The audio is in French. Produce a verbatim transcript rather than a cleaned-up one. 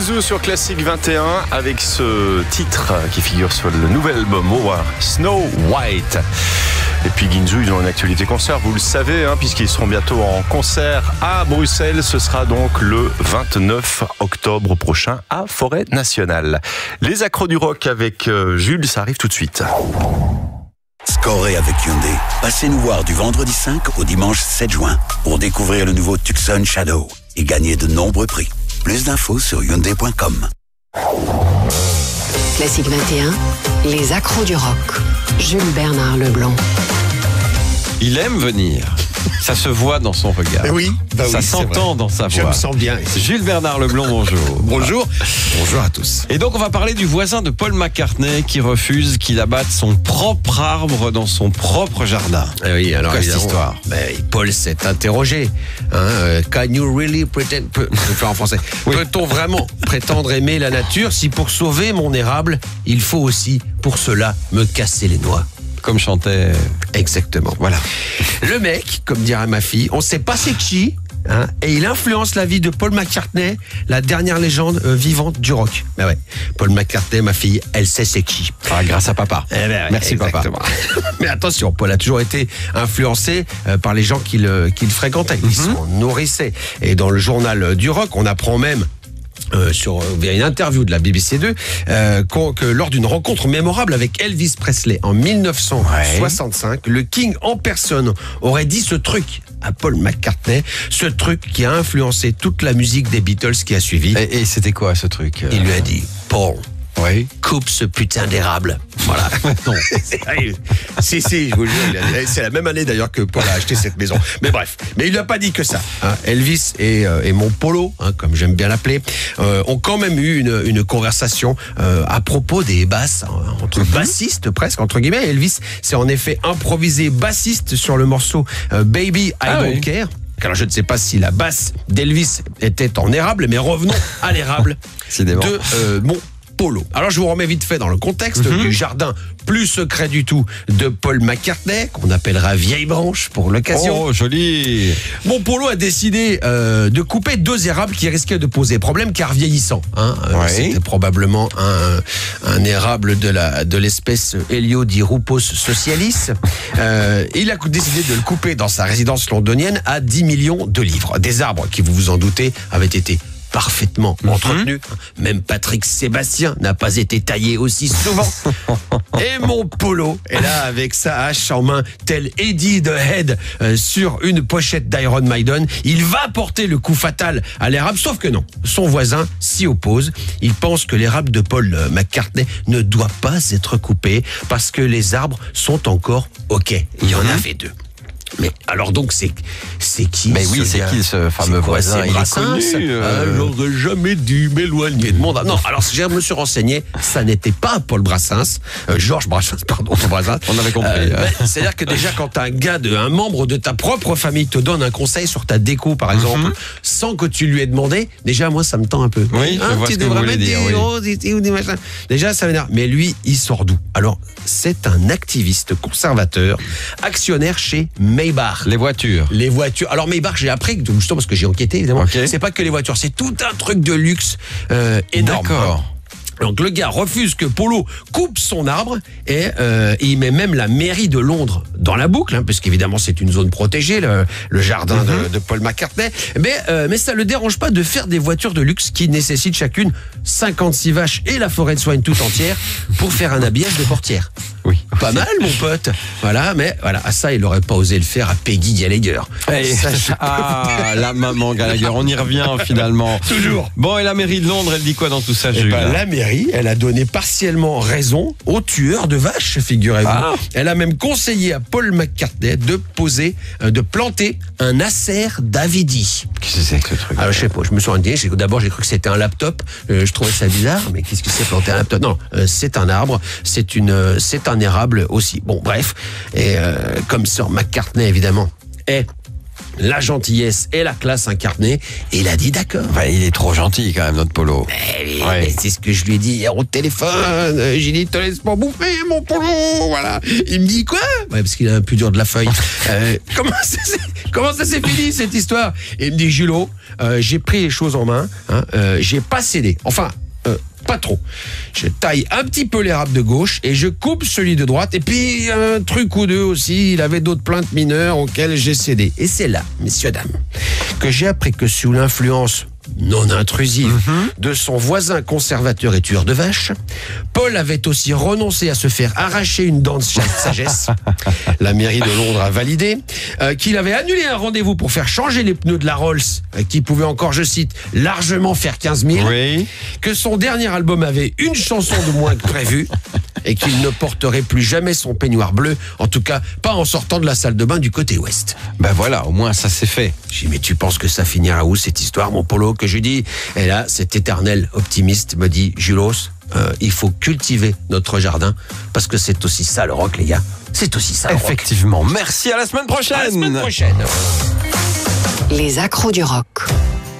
Ginzu sur Classic vingt et un avec ce titre qui figure sur le nouvel album War, Snow White. Et puis Ginzu, ils ont une actualité concert, vous le savez, hein, puisqu'ils seront bientôt en concert à Bruxelles. Ce sera donc le vingt-neuf octobre prochain à Forêt Nationale. Les accros du rock avec euh, Jules, ça arrive tout de suite. Scorez avec Hyundai. Passez nous voir du vendredi cinq au dimanche sept juin pour découvrir le nouveau Tucson Shadow et gagner de nombreux prix. Plus d'infos sur hyundai point com. Classic vingt et un, les accros du rock. Jules Bernard Leblanc. Il aime venir. Ça se voit dans son regard. Eh oui, bah ça oui, s'entend dans sa voix. Je me sens bien. Jules Bernard Leblanc, bonjour. Bonjour. Bonjour à tous. Et donc on va parler du voisin de Paul McCartney qui refuse qu'il abatte son propre arbre dans son propre jardin. Eh oui, alors Quoi, cette histoire ben, Paul s'est interrogé. Hein, euh, Can you really pretend... Peut... Je vais faire en français. Oui. Peut-on vraiment prétendre aimer la nature si pour sauver mon érable, il faut aussi pour cela me casser les noix? Comme chantait... Exactement, voilà. Le mec, comme dirait ma fille, on sait pas c'est qui, hein, et il influence la vie de Paul McCartney, la dernière légende euh, vivante du rock. Ben ouais, Paul McCartney, ma fille, elle sait c'est qui. Ah, grâce à papa. Eh ben, Merci exactement. papa. Mais attention, Paul a toujours été influencé euh, par les gens qu'il qu'il fréquentait, qui Mm-hmm. s'en nourrissaient. Et dans le journal du rock, on apprend même Euh, sur via une interview de la B B C deux euh, que lors d'une rencontre mémorable avec Elvis Presley en mille neuf cent soixante-cinq, ouais. Le King en personne aurait dit ce truc à Paul McCartney, ce truc qui a influencé toute la musique des Beatles qui a suivi. Et, et c'était quoi ce truc? Il lui a dit: Paul, oui. coupe ce putain d'érable. Voilà. Non. si, si, je vous le jure, c'est la même année d'ailleurs que Paul a acheté cette maison. Mais bref, mais il lui a pas dit que ça. Hein. Elvis et, euh, et mon Polo, hein, comme j'aime bien l'appeler, euh, ont quand même eu une, une conversation euh, à propos des basses, hein, entre mm-hmm. bassistes presque, entre guillemets. Elvis s'est en effet improvisé bassiste sur le morceau euh, Baby I ah, Don't oui. Care. Alors je ne sais pas si la basse d'Elvis était en érable, mais revenons à l'érable de euh, mon Polo. Alors je vous remets vite fait dans le contexte mm-hmm. du jardin plus secret du tout de Paul McCartney, qu'on appellera Vieille Branche pour l'occasion. Oh, joli. Mon Polo a décidé euh, de couper deux érables qui risquaient de poser problème car vieillissants. Hein. Ouais. C'était probablement un, un érable de la de l'espèce Heliodyrupos socialis. euh, il a décidé de le couper dans sa résidence londonienne à dix millions de livres. Des arbres qui, vous vous en doutez, avaient été parfaitement mm-hmm. entretenu. Même Patrick Sébastien n'a pas été taillé aussi souvent. Et mon Polo est là avec sa hache en main, tel Eddie the Head euh, sur une pochette d'Iron Maiden. Il va porter le coup fatal à l'érable, sauf que non. Son voisin s'y oppose. Il pense que l'érable de Paul McCartney ne doit pas être coupé parce que les arbres sont encore OK. Il y en avait deux. Mais alors donc c'est c'est qui? Mais oui, c'est qui ce fameux voisin? Il est connu. Euh... J'aurais jamais dû m'éloigner de mon âme. Non, alors je me suis renseigné, ça n'était pas Paul Brassens, euh, Georges Brassens, pardon, Brassens. On avait compris. Euh, euh. C'est-à-dire que déjà quand un gars, de, un membre de ta propre famille te donne un conseil sur ta déco, par exemple, mm-hmm. sans que tu lui aies demandé, déjà moi ça me tend un peu. Oui, hein, je vois tu ce que vous voulez dire. Des, oui. oh, des, des, des machins. Déjà ça m'énerve. Mais lui, il sort d'où? Alors c'est un activiste conservateur, actionnaire chez Maybach. Les voitures. Les voitures. Alors Maybach, j'ai appris, justement parce que j'ai enquêté évidemment, okay. c'est pas que les voitures, c'est tout un truc de luxe euh, énorme. D'accord. Donc le gars refuse que Polo coupe son arbre et euh, il met même la mairie de Londres dans la boucle, hein, parce qu'évidemment c'est une zone protégée, le, le jardin mm-hmm. de, de Paul McCartney. Mais, euh, mais ça le dérange pas de faire des voitures de luxe qui nécessitent chacune cinquante-six vaches et la forêt de soigne tout entière pour faire un habillage de portière. Oui. Pas mal, mon pote. Voilà, mais voilà, à ça, il n'aurait pas osé le faire à Peggy Gallagher. Et ça, je... Ah, la maman Gallagher, on y revient finalement. Toujours. Bon, et la mairie de Londres, elle dit quoi dans tout ça, Jules? Ben, la mairie, elle a donné partiellement raison aux tueurs de vaches, figurez-vous. Ah. Elle a même conseillé à Paul McCartney de poser, euh, de planter un acer d'Avidi. Qu'est-ce que c'est que ce truc? Alors, je sais pas, je me suis rendu. D'abord, j'ai cru que c'était un laptop. Euh, je trouvais ça bizarre, mais qu'est-ce que c'est planter un laptop? Non, euh, c'est un arbre, c'est une, euh, c'est un érable aussi. Bon, bref. Et euh, comme Sir McCartney, évidemment, est la gentillesse et la classe incarnée. Et il a dit d'accord. Bah, il est trop gentil quand même, notre Polo. Eh, Ouais. mais c'est ce que je lui ai dit hier au téléphone. Euh, J'ai dit, te laisse pas bouffer, mon Polo. Voilà. Il me dit quoi? Ouais, parce qu'il a un peu dur de la feuille. euh, comment ça s'est, comment ça s'est fini, cette histoire? Et il me dit, Julot, euh, j'ai pris les choses en main. Hein, euh, j'ai pas cédé. Enfin, euh, pas trop. Je taille un petit peu l'érable de gauche et je coupe celui de droite. Et puis, un truc ou deux aussi, il avait d'autres plaintes mineures auxquelles j'ai cédé. Et c'est là, messieurs, dames, que j'ai appris que sous l'influence non intrusive mm-hmm. de son voisin conservateur et tueur de vaches, Paul avait aussi renoncé à se faire arracher une dent de sagesse. La mairie de Londres a validé. Euh, qu'il avait annulé un rendez-vous pour faire changer les pneus de la Rolls, euh, qui pouvait encore, je cite, largement faire quinze mille. Oui. Que son dernier album avait une chanson de moins que prévu. Et qu'il ne porterait plus jamais son peignoir bleu, en tout cas pas en sortant de la salle de bain du côté ouest. Ben voilà, au moins ça c'est fait. J'ai dit, mais tu penses que ça finira où cette histoire, mon Polo, que je dis? Et là, cet éternel optimiste me dit, Julos, euh, il faut cultiver notre jardin, parce que c'est aussi ça le rock, les gars. C'est aussi ça le rock. Effectivement. Merci, à la semaine prochaine. À la semaine prochaine. Les accros du rock.